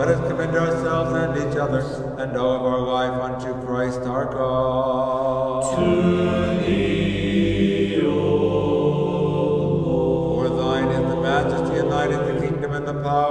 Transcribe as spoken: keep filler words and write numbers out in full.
Let us commend ourselves and each other, and all of our life unto Christ our God. To thee, O Lord. For thine is the majesty, and thine is the kingdom, and the power,